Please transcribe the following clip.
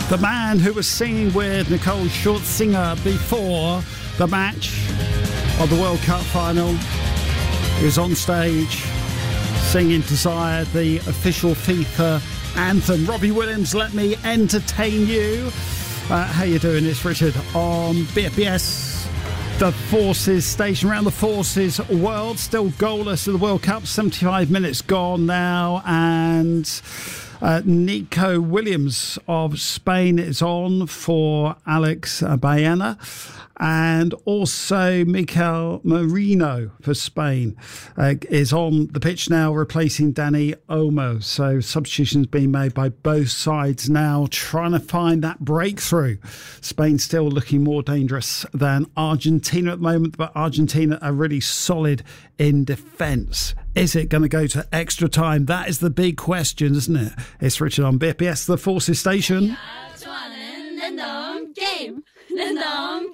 The man who was singing with Nicole Scherzinger before the match of the World Cup final is on stage singing Desire, the official FIFA anthem. Robbie Williams, Let Me Entertain You. How you doing? It's Richard on BFBS, the Forces station around the Forces world. Still goalless of the World Cup, 75 minutes gone now, and Nico Williams of Spain is on for Alex Baena, and also Mikel Merino for Spain is on the pitch now, replacing Dani Olmo. So substitutions being made by both sides now, trying to find that breakthrough. Spain still looking more dangerous than Argentina at the moment, but Argentina are really solid in defence. Is it going to go to extra time? That is the big question, isn't it? It's Richard on BFBS, the Forces station. 좋아하는 랜덤 게임. 랜덤